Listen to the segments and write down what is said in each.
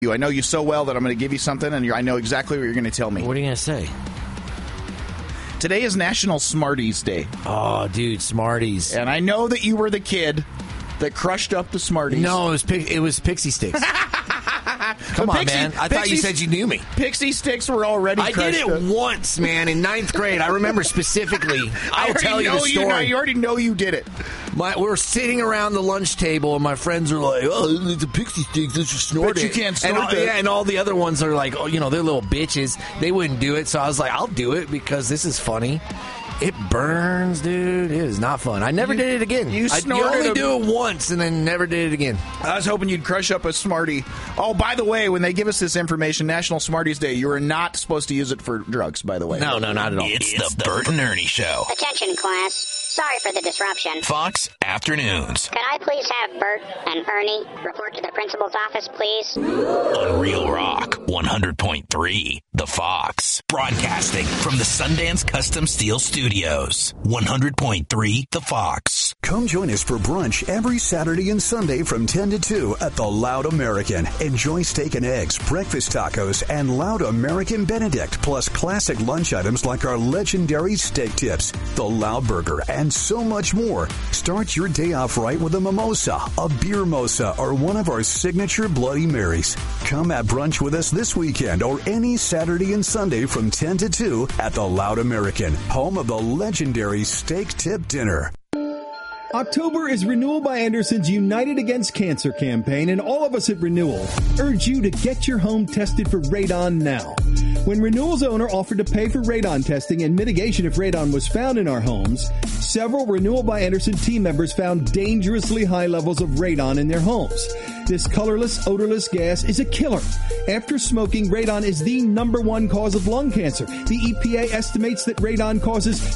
I know you so well that I'm going to give you something, and I know exactly what you're going to tell me. What are you going to say? Today is National Smarties Day. Oh, dude, Smarties. And I know that you were the kid that crushed up the Smarties. No, it was Pixie Sticks. Come on, man. I thought you said you knew me. Pixie Sticks were already crushed up. I did it once, man, in 9th grade. I remember specifically. I'll tell you the story. You already know you did it. We were sitting around the lunch table, and my friends were like, "Oh, it's a Pixie Sticks. Let's just snort it." But you can't snort it. Yeah, and all the other ones are like, oh, they're little bitches. They wouldn't do it, so I was like, "I'll do it because this is funny." It burns, dude. It is not fun. I never did it again. You only do it once and then never did it again. I was hoping you'd crush up a Smartie. Oh, by the way, when they give us this information, National Smarties Day, you are not supposed to use it for drugs, by the way. No, not at all. It's the Bert and Ernie Show. Attention, class. Sorry for the disruption. Fox Afternoons. Could I please have Bert and Ernie report to the principal's office, please? On Real Rock 100.3, The Fox. Broadcasting from the Sundance Custom Steel Studios. 100.3, The Fox. Come join us for brunch every Saturday and Sunday from 10 to 2 at the Loud American. Enjoy steak and eggs, breakfast tacos, and Loud American Benedict, plus classic lunch items like our legendary steak tips, the Loud Burger, and so much more. Start your day off right with a mimosa, a beer mosa, or one of our signature Bloody Marys. Come at brunch with us this weekend or any Saturday and Sunday from 10 to 2 at the Loud American, home of the legendary steak tip dinner. October is Renewal by Anderson's United Against Cancer campaign, and all of us at Renewal urge you to get your home tested for radon now. When Renewal's owner offered to pay for radon testing and mitigation if radon was found in our homes, several Renewal by Anderson team members found dangerously high levels of radon in their homes. This colorless, odorless gas is a killer. After smoking, radon is the #1 cause of lung cancer. The EPA estimates that radon causes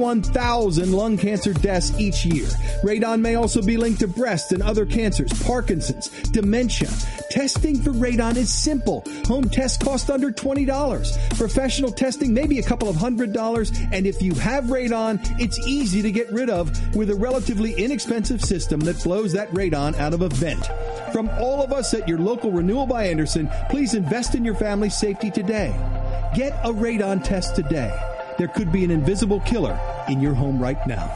21,000 lung cancer deaths each year. Radon may also be linked to breast and other cancers, Parkinson's, dementia. Testing for radon is simple. Home tests cost under $20. Professional testing may be a couple of $100. And if you have radon, it's easy to get rid of with a relatively inexpensive system that blows that radon out of a vent. From all of us at your local Renewal by Anderson, please invest in your family's safety today. Get a radon test today. There could be an invisible killer in your home right now.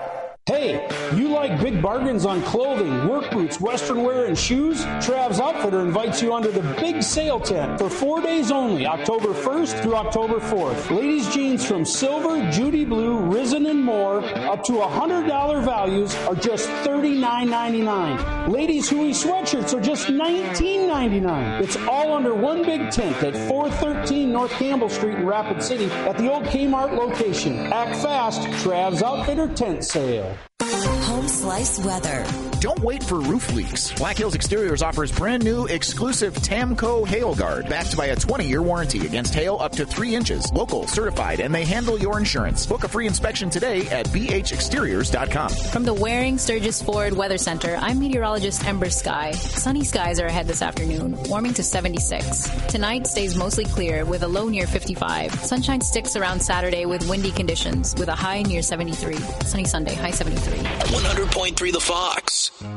Hey, you like big bargains on clothing, work boots, western wear, and shoes? Trav's Outfitter invites you under the big sale tent for 4 days only, October 1st through October 4th. Ladies' jeans from Silver, Judy Blue, Risen, and more, up to $100 values are just $39.99. Ladies' Huey sweatshirts are just $19.99. It's all under one big tent at 413 North Campbell Street in Rapid City at the old Kmart location. Act fast, Trav's Outfitter tent sale. Home Slice weather. Don't wait for roof leaks. Black Hills Exteriors offers brand new exclusive Tamco Hail Guard backed by a 20-year warranty against hail up to 3 inches. Local, certified, and they handle your insurance. Book a free inspection today at bhexteriors.com. From the Waring Sturgis Ford Weather Center, I'm meteorologist Ember Sky. Sunny skies are ahead this afternoon, warming to 76. Tonight stays mostly clear with a low near 55. Sunshine sticks around Saturday with windy conditions with a high near 73. Sunny Sunday, high 73. 100.3 The Fox.